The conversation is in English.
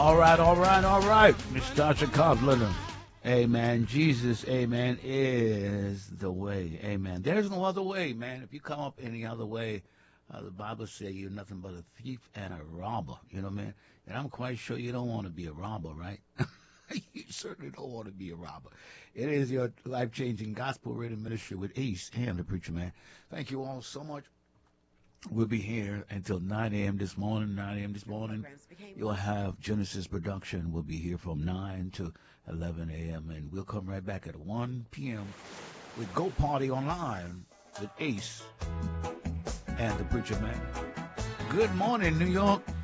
All right. Miss Tasha Cobbler. Amen. Jesus, amen, is the way. Amen. There's no other way, man. If you come up any other way, the Bible says you're nothing but a thief and a robber. You know what I mean? And I'm quite sure you don't want to be a robber, right? You certainly don't want to be a robber. It is your life-changing gospel radio ministry with Ace and the Preacher Man. Thank you all so much. We'll be here until 9 a.m. this morning. 9 a.m. this morning, you'll have Genesis Production. We'll be here from 9 to 11 a.m. And we'll come right back at 1 p.m. with Go Party Online with Ace and the Preacher Man. Good morning, New York.